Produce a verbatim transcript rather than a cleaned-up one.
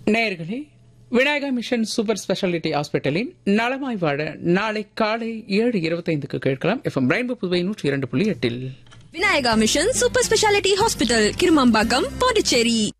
நேயர்களே, Vinayaka mission super speciality ஹாஸ்பிட்டலின் நலமாய் வாழ நாளை காலை ஏழு இருபத்தைந்துக்கு கேட்கலாம். எஃப்எம் ரெயின்போ புதுவை நூற்றி இரண்டு புள்ளி எட்டில். Vinayaka mission super speciality hospital, Kirumampakkam, Pondicherry.